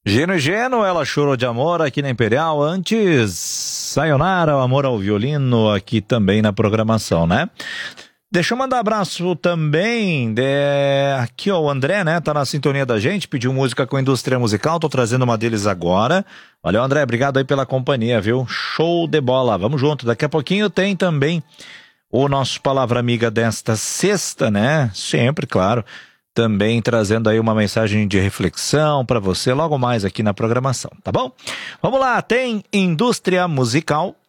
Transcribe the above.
Geno e Geno, ela chorou de amor aqui na Imperial. Antes, Sayonara, o amor ao violino aqui também na programação, né? Deixa eu mandar abraço também aqui, ó, o André, né, tá na sintonia da gente, pediu música com indústria musical, tô trazendo uma deles agora. Valeu, André, obrigado aí pela companhia, viu? Show de bola, vamos junto. Daqui a pouquinho tem também o nosso Palavra Amiga desta sexta, né? Sempre, claro. Também trazendo aí uma mensagem de reflexão para você logo mais aqui na programação, tá bom? Vamos lá, tem indústria musical.